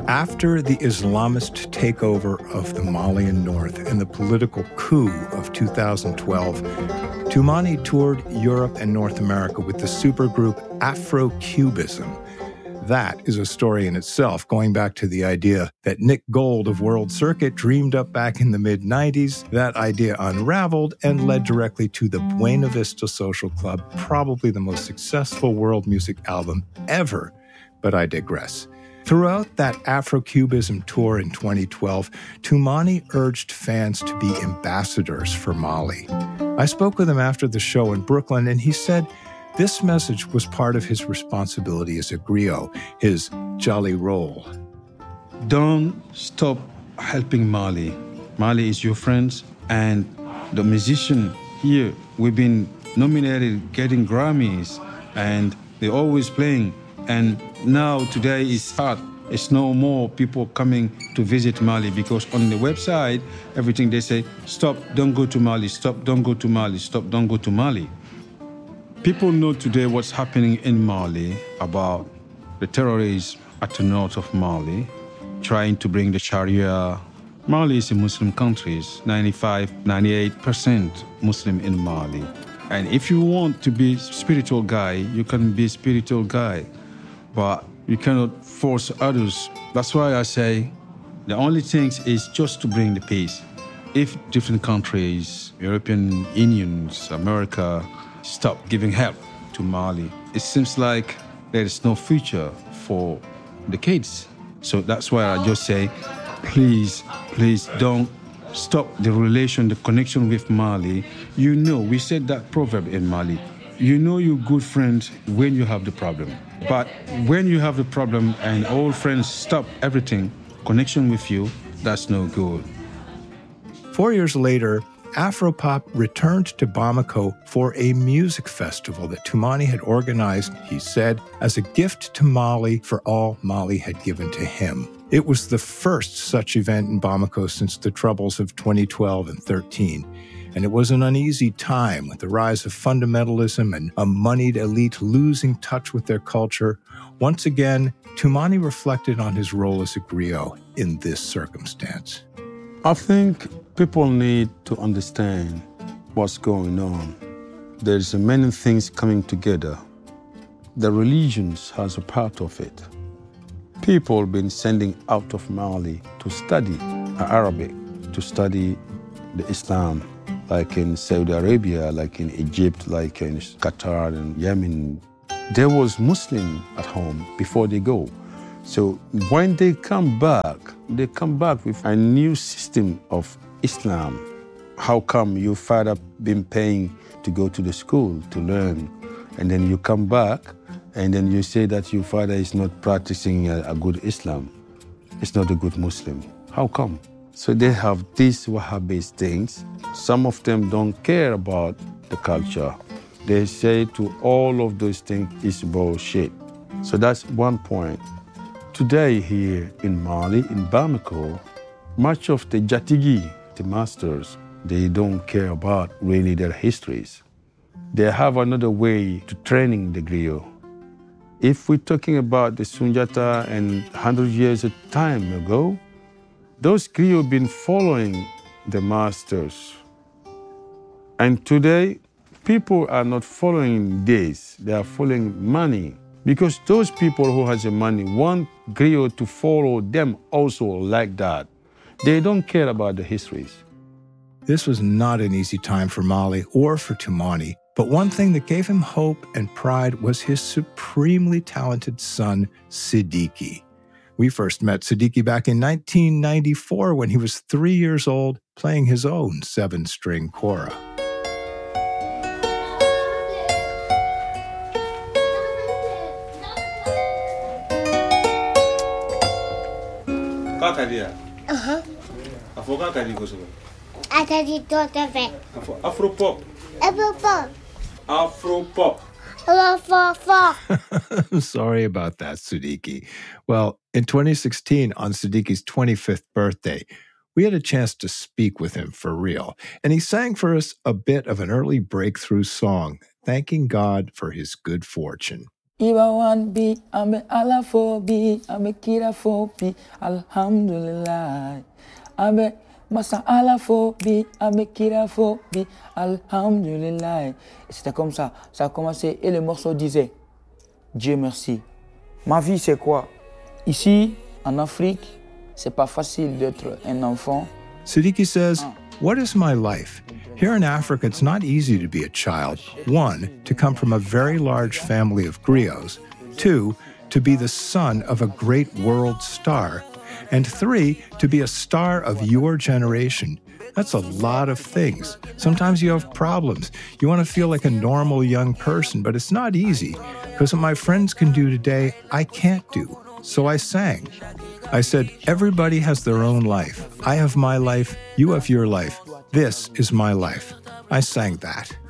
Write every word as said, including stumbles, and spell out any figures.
After the Islamist takeover of the Malian North and the political coup of two thousand twelve, Toumani toured Europe and North America with the supergroup Afro-Cubism. That is a story in itself, going back to the idea that Nick Gold of World Circuit dreamed up back in the mid nineties. That idea unraveled and led directly to the Buena Vista Social Club, probably the most successful world music album ever. But I digress. Throughout that Afro-Cubism tour in twenty twelve, Toumani urged fans to be ambassadors for Mali. I spoke with him after the show in Brooklyn, and he said this message was part of his responsibility as a griot, his jolly role. Don't stop helping Mali. Mali is your friends, and the musician here, we've been nominated, getting Grammys, and they're always playing. And now today is hard. It's no more people coming to visit Mali because on the website, everything they say, stop, don't go to Mali, stop, don't go to Mali, stop, don't go to Mali. People know today what's happening in Mali about the terrorists at the north of Mali, trying to bring the Sharia. Mali is a Muslim country, ninety-five, ninety-eight percent Muslim in Mali. And if you want to be a spiritual guy, you can be a spiritual guy. But you cannot force others. That's why I say the only thing is just to bring the peace. If different countries, European Unions, America, stop giving help to Mali, it seems like there is no future for the kids. So that's why I just say, please, please don't stop the relation, the connection with Mali. You know, we said that proverb in Mali. You know you're good friends when you have the problem. But when you have the problem and old friends stop everything, connection with you, that's no good. Four years later, Afropop returned to Bamako for a music festival that Toumani had organized, he said, as a gift to Mali for all Mali had given to him. It was the first such event in Bamako since the troubles of twenty twelve and thirteen. And it was an uneasy time with the rise of fundamentalism and a moneyed elite losing touch with their culture. Once again, Toumani reflected on his role as a griot in this circumstance. I think people need to understand what's going on. There's many things coming together. The religions has a part of it. People have been sending out of Mali to study Arabic, to study the Islam, like in Saudi Arabia, like in Egypt, like in Qatar and Yemen. There was Muslim at home before they go. So when they come back, they come back with a new system of Islam. How come your father been paying to go to the school to learn, and then you come back, and then you say that your father is not practicing a, a good Islam? It's not a good Muslim. How come? So they have these Wahhabist things. Some of them don't care about the culture. They say to all of those things is bullshit. So that's one point. Today here in Mali, in Bamako, much of the Jatigi, the masters, they don't care about really their histories. They have another way to training the griot. If we're talking about the Sunjata and one hundred years of time ago, those griots have been following the masters. And today, people are not following this. They are following money. Because those people who has the money want griot to follow them also like that. They don't care about the histories. This was not an easy time for Mali or for Toumani. But one thing that gave him hope and pride was his supremely talented son, Siddiqui. We first met Siddiqui back in nineteen ninety-four when he was three years old, playing his own seven-string kora. Uh-huh. Afropop. Afropop. Afropop. Sorry about that, Siddiqui. Well, in twenty sixteen, on Siddiqui's twenty-fifth birthday, we had a chance to speak with him for real. And he sang for us a bit of an early breakthrough song, thanking God for his good fortune. Iba one B, ame ala four B, ame kira four B, alhamdulillah. Ame masa ala four B, ame kira four B, alhamdulillah. Et c'était comme ça, ça a commencé et le morceau disait, Dieu merci. Ma vie c'est quoi? Ici, en Afrique, c'est pas facile d'être un enfant. Siddiqui says, what is my life? Here in Africa, it's not easy to be a child. One, to come from a very large family of griots. Two, to be the son of a great world star. And three, to be a star of your generation. That's a lot of things. Sometimes you have problems. You want to feel like a normal young person, but it's not easy. Because what my friends can do today, I can't do. So I sang. I said, everybody has their own life. I have my life. You have your life. This is my life. I sang that.